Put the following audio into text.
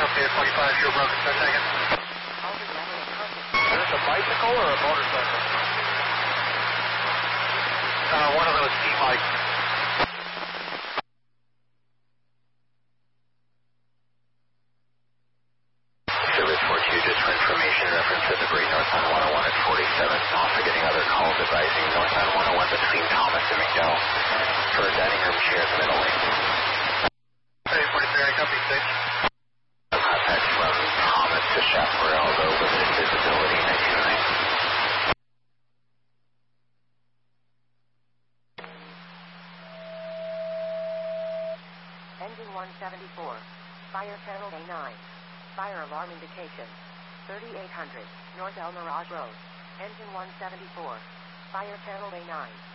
Okay, 45, you're broken, 10 seconds. Is this a bicycle or a motorcycle? One of those e-bikes. Service 42, just for information, reference to debris northbound 101 at 47. Also getting other calls advising northbound 101 between Thomas and McDowell for a dining room chair in the middle lane. Hey, 43, I copy 6. Contact from Thomas to Chaparral, though limited visibility, 929. Engine 174, fire channel A9, fire alarm indication, 3800, North El Mirage Road, engine 174, fire channel A9.